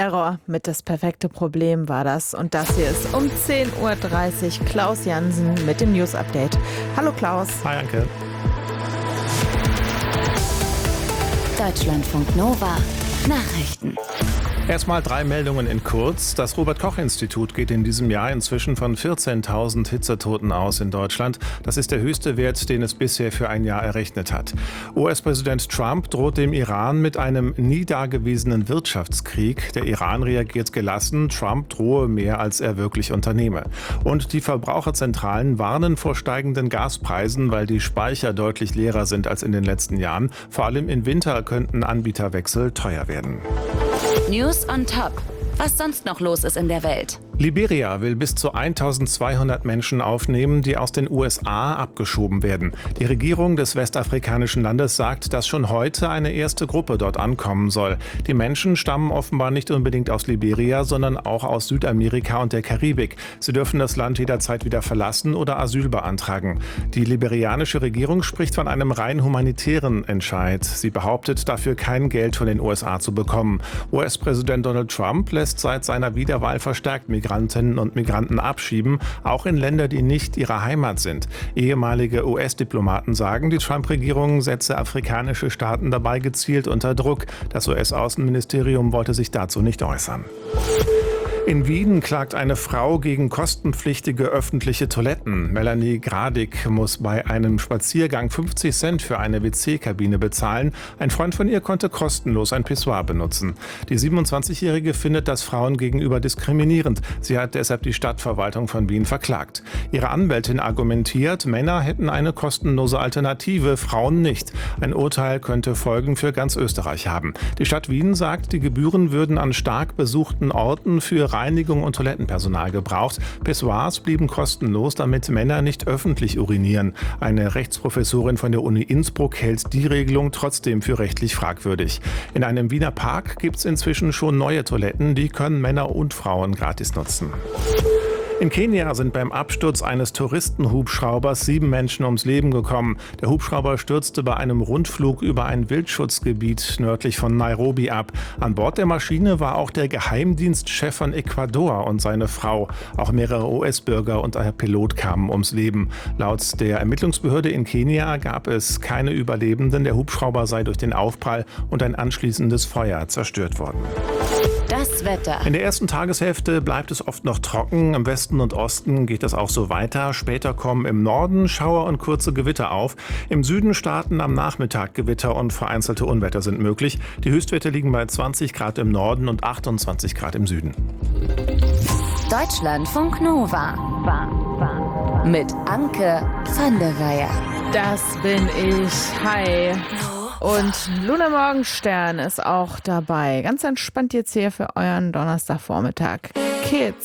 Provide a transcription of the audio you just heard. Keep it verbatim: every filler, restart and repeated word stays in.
Error mit Das perfekte Problem war das. Und das hier ist um zehn Uhr dreißig Klaus Jansen mit dem News Update. Hallo Klaus. Hi Anke. Deutschlandfunk Nova Nachrichten. Erstmal drei Meldungen in kurz. Das Robert-Koch-Institut geht in diesem Jahr inzwischen von vierzehntausend Hitzetoten aus in Deutschland. Das ist der höchste Wert, den es bisher für ein Jahr errechnet hat. U S-Präsident Trump droht dem Iran mit einem nie dagewesenen Wirtschaftskrieg. Der Iran reagiert gelassen. Trump drohe mehr, als er wirklich unternehme. Und die Verbraucherzentralen warnen vor steigenden Gaspreisen, weil die Speicher deutlich leerer sind als in den letzten Jahren. Vor allem im Winter könnten Anbieterwechsel teuer werden. News on top. Was sonst noch los ist in der Welt? Liberia will bis zu eintausendzweihundert Menschen aufnehmen, die aus den U S A abgeschoben werden. Die Regierung des westafrikanischen Landes sagt, dass schon heute eine erste Gruppe dort ankommen soll. Die Menschen stammen offenbar nicht unbedingt aus Liberia, sondern auch aus Südamerika und der Karibik. Sie dürfen das Land jederzeit wieder verlassen oder Asyl beantragen. Die liberianische Regierung spricht von einem rein humanitären Entscheid. Sie behauptet, dafür kein Geld von den U S A zu bekommen. U S-Präsident Donald Trump lässt seit seiner Wiederwahl verstärkt Migrantinnen und Migranten abschieben, auch in Länder, die nicht ihre Heimat sind. Ehemalige U S-Diplomaten sagen, die Trump-Regierung setze afrikanische Staaten dabei gezielt unter Druck. Das U S-Außenministerium wollte sich dazu nicht äußern. In Wien klagt eine Frau gegen kostenpflichtige öffentliche Toiletten. Melanie Gradig muss bei einem Spaziergang fünfzig Cent für eine W C-Kabine bezahlen. Ein Freund von ihr konnte kostenlos ein Pissoir benutzen. Die siebenundzwanzigjährige findet das Frauen gegenüber diskriminierend. Sie hat deshalb die Stadtverwaltung von Wien verklagt. Ihre Anwältin argumentiert, Männer hätten eine kostenlose Alternative, Frauen nicht. Ein Urteil könnte Folgen für ganz Österreich haben. Die Stadt Wien sagt, die Gebühren würden an stark besuchten Orten für Reinigung und Toilettenpersonal gebraucht. Pissoirs blieben kostenlos, damit Männer nicht öffentlich urinieren. Eine Rechtsprofessorin von der Uni Innsbruck hält die Regelung trotzdem für rechtlich fragwürdig. In einem Wiener Park gibt es inzwischen schon neue Toiletten, die können Männer und Frauen gratis nutzen. In Kenia sind beim Absturz eines Touristenhubschraubers sieben Menschen ums Leben gekommen. Der Hubschrauber stürzte bei einem Rundflug über ein Wildschutzgebiet nördlich von Nairobi ab. An Bord der Maschine war auch der Geheimdienstchef von Ecuador und seine Frau. Auch mehrere U S-Bürger und ein Pilot kamen ums Leben. Laut der Ermittlungsbehörde in Kenia gab es keine Überlebenden. Der Hubschrauber sei durch den Aufprall und ein anschließendes Feuer zerstört worden. Das Wetter. In der ersten Tageshälfte bleibt es oft noch trocken. Im Westen und Osten geht es auch so weiter. Später kommen im Norden Schauer und kurze Gewitter auf. Im Süden starten am Nachmittag Gewitter und vereinzelte Unwetter sind möglich. Die Höchstwerte liegen bei zwanzig Grad im Norden und achtundzwanzig Grad im Süden. Deutschlandfunk Nova. Mit Anke van der Weyer. Das bin ich. Hi. Und Luna Morgenstern ist auch dabei. Ganz entspannt jetzt hier für euren Donnerstagvormittag. Kids.